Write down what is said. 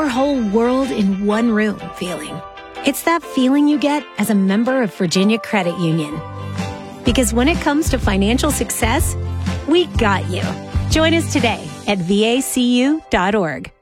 whole world in one room feeling. It's that feeling you get as a member of Virginia Credit Union. Because when it comes to financial success, we got you. Join us today at vacu.org.